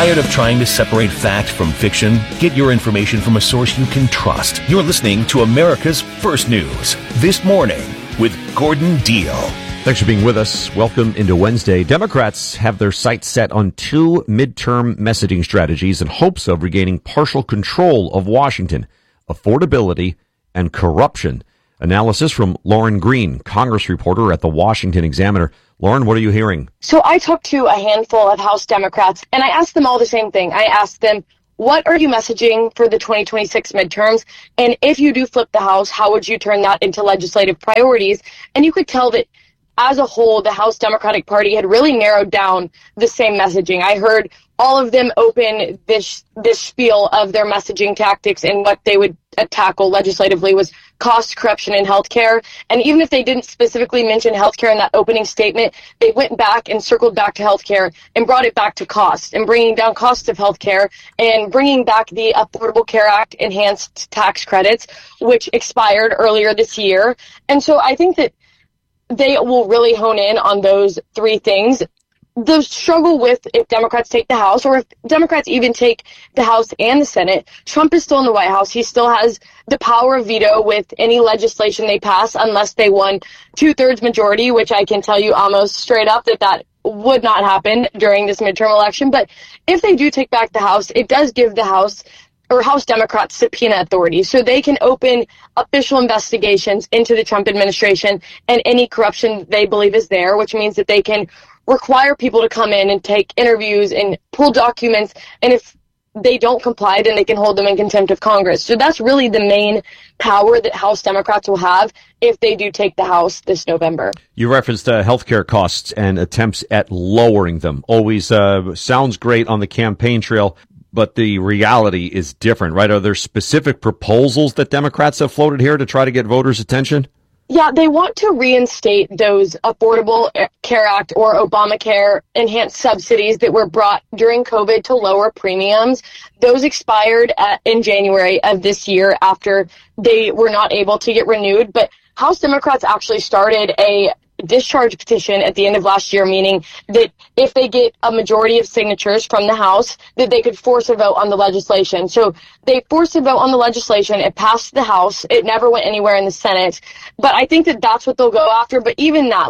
Tired of trying to separate fact from fiction? Get your information from a source you can trust. You're listening to America's First News This Morning with Gordon Deal. Thanks for being with us. Welcome into Wednesday. Democrats have their sights set on two midterm messaging strategies in hopes of regaining partial control of Washington: affordability and corruption. Analysis from Lauren Green, Congress reporter at the Washington Examiner. Lauren, what are you hearing? So I talked to a handful of House Democrats, and I asked them all the same thing. I asked them, what are you messaging for the 2026 midterms? And if you do flip the House, how would you turn that into legislative priorities? And you could tell that as a whole, the House Democratic Party had really narrowed down the same messaging. I heard all of them open this spiel of their messaging tactics, and what they would tackle legislatively was cost, corruption, and healthcare. And even if they didn't specifically mention healthcare in that opening statement, they went back and circled back to healthcare and brought it back to cost and bringing down costs of healthcare and bringing back the Affordable Care Act enhanced tax credits, which expired earlier this year. And so I think that they will really hone in on those three things. The struggle with if Democrats take the House, or if Democrats even take the House and the Senate, Trump is still in the White House. He still has the power of veto with any legislation they pass unless they won 2/3 majority, which I can tell you almost straight up that would not happen during this midterm election. But if they do take back the House, it does give the House Democrats subpoena authority, so they can open official investigations into the Trump administration and any corruption they believe is there, which means that they can require people to come in and take interviews and pull documents, and if they don't comply, then they can hold them in contempt of Congress. So that's really the main power that House Democrats will have if they do take the House this November. You referenced healthcare costs and attempts at lowering them. Always sounds great on the campaign trail, but the reality is different, right? Are there specific proposals that Democrats have floated here to try to get voters' attention? Yeah, they want to reinstate those Affordable Care Act or Obamacare enhanced subsidies that were brought during COVID to lower premiums. Those expired in January of this year after they were not able to get renewed. But House Democrats actually started a discharge petition at the end of last year, meaning that if they get a majority of signatures from the House, that they could force a vote on the legislation. So they forced a vote on the legislation. It passed the House. It never went anywhere in the Senate. But I think that that's what they'll go after. But even that,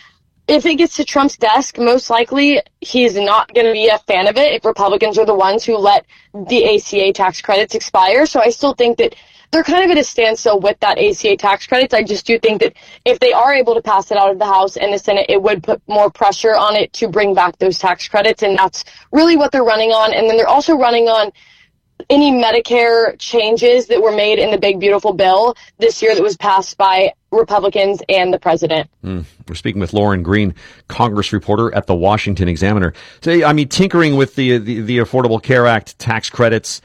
if it gets to Trump's desk, most likely he's not going to be a fan of it if Republicans are the ones who let the ACA tax credits expire. So I still think that they're kind of at a standstill with that ACA tax credits. I just do think that if they are able to pass it out of the House and the Senate, it would put more pressure on it to bring back those tax credits. And that's really what they're running on. And then they're also running on any Medicare changes that were made in the big, beautiful bill this year that was passed by Republicans and the president. We're speaking with Lauren Green, Congress reporter at the Washington Examiner. So, tinkering with the Affordable Care Act tax credits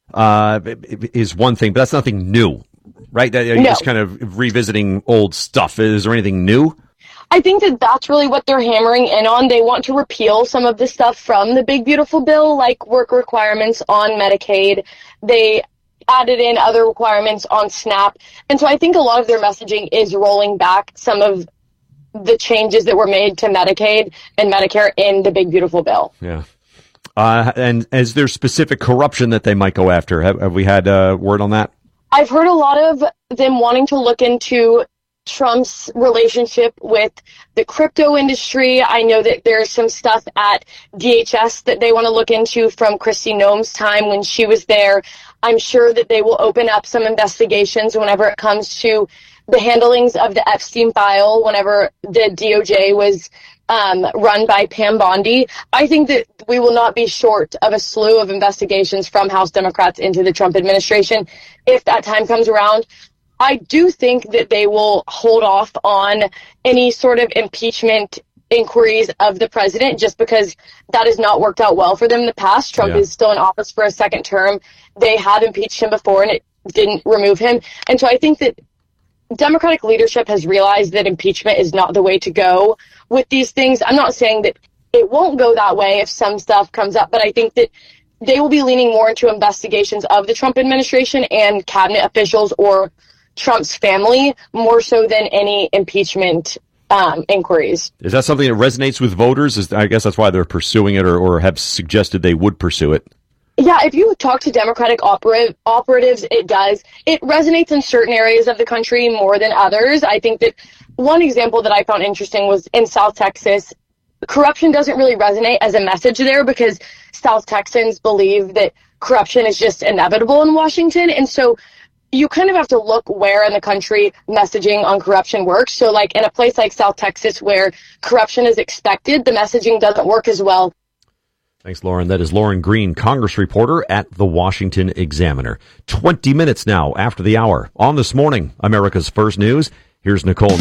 is one thing, but that's nothing new, right? You're just kind of revisiting old stuff. Is there anything new? I think that that's really what they're hammering in on. They want to repeal some of the stuff from the big, beautiful bill, like work requirements on Medicaid. They added in other requirements on SNAP. And so I think a lot of their messaging is rolling back some of the changes that were made to Medicaid and Medicare in the big, beautiful bill. Yeah. And is there specific corruption that they might go after? Have we had word on that? I've heard a lot of them wanting to look into Trump's relationship with the crypto industry. I know that there's some stuff at DHS that they want to look into from Kristi Noem's time when she was there. I'm sure that they will open up some investigations whenever it comes to the handlings of the Epstein file, whenever the DOJ was run by Pam Bondi. I think that we will not be short of a slew of investigations from House Democrats into the Trump administration if that time comes around. I do think that they will hold off on any sort of impeachment inquiries of the president just because that has not worked out well for them in the past. Trump is still in office for a second term. They have impeached him before and it didn't remove him. And so I think that Democratic leadership has realized that impeachment is not the way to go with these things. I'm not saying that it won't go that way if some stuff comes up, but I think that they will be leaning more into investigations of the Trump administration and cabinet officials or Trump's family more so than any impeachment inquiries. Is that something that resonates with voters? I guess that's why they're pursuing it or have suggested they would pursue it. Yeah, if you talk to Democratic operatives, it does. It resonates in certain areas of the country more than others. I think that one example that I found interesting was in South Texas. Corruption doesn't really resonate as a message there because South Texans believe that corruption is just inevitable in Washington. And so you kind of have to look where in the country messaging on corruption works. So like in a place like South Texas where corruption is expected, the messaging doesn't work as well. Thanks, Lauren. That is Lauren Green, Congress reporter at the Washington Examiner. 20 minutes now after the hour. On This Morning, America's First News, here's Nicole.